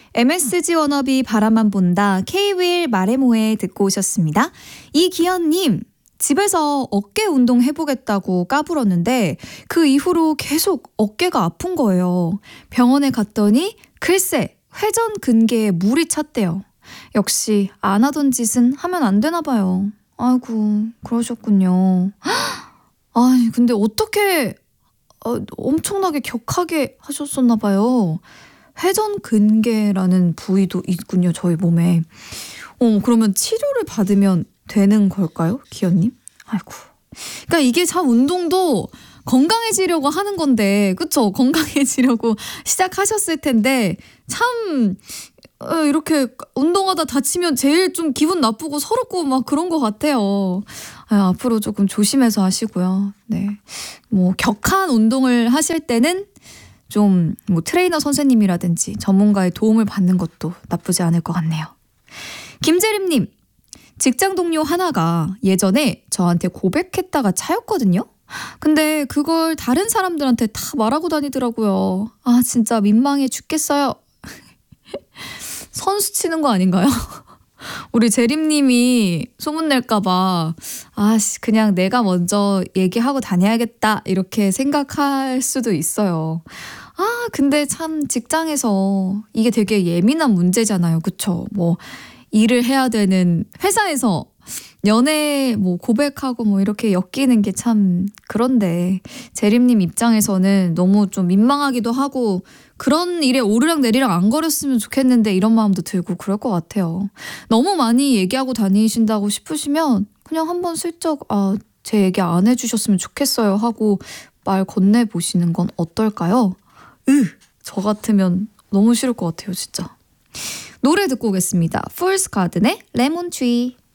MSG 워너비 바라만 본다 K-윌 마레모에 듣고 오셨습니다. 이기현님, 집에서 어깨 운동 해보겠다고 까불었는데 그 이후로 계속 어깨가 아픈 거예요. 병원에 갔더니 글쎄 회전 근개에 물이 찼대요. 역시 안 하던 짓은 하면 안 되나 봐요. 아이고, 그러셨군요. 아니, 근데 어떻게 엄청나게 격하게 하셨었나 봐요. 회전 근개라는 부위도 있군요, 저희 몸에. 그러면 치료를 받으면 되는 걸까요, 기현님? 아이고. 그러니까 이게 참 운동도 건강해지려고 하는 건데, 그쵸? 건강해지려고 시작하셨을 텐데, 참 이렇게 운동하다 다치면 제일 좀 기분 나쁘고 서럽고 막 그런 것 같아요. 앞으로 조금 조심해서 하시고요. 네, 뭐 격한 운동을 하실 때는 좀 뭐 트레이너 선생님이라든지 전문가의 도움을 받는 것도 나쁘지 않을 것 같네요. 김재림님, 직장 동료 하나가 예전에 저한테 고백했다가 차였거든요. 근데 그걸 다른 사람들한테 다 말하고 다니더라고요. 아, 진짜 민망해 죽겠어요. 선수 치는 거 아닌가요? 우리 재림님이 소문낼까봐 그냥 내가 먼저 얘기하고 다녀야겠다 이렇게 생각할 수도 있어요. 근데 참 직장에서 이게 되게 예민한 문제잖아요. 그쵸? 뭐 일을 해야 되는 회사에서 연애 뭐 고백하고 뭐 이렇게 엮이는 게 참 그런데 재림님 입장에서는 너무 좀 민망하기도 하고 그런 일에 오르락내리락 안 거렸으면 좋겠는데 이런 마음도 들고 그럴 것 같아요. 너무 많이 얘기하고 다니신다고 싶으시면 그냥 한번 슬쩍 제 얘기 안 해주셨으면 좋겠어요 하고 말 건네보시는 건 어떨까요? 저 같으면 너무 싫을 것 같아요, 진짜. 노래 듣고 오겠습니다. 풀스 가든의 레몬 트리.